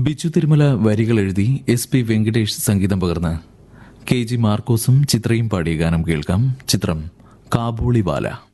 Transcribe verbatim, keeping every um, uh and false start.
ബിജു തിരുമല വരികൾ എഴുതി S P Venkatesh സംഗീതം പകർന്ന് കെ ജി മാർക്കോസും ചിത്രയും പാടിയ ഗാനം കേൾക്കാം. ചിത്രം കാബൂളിവാല.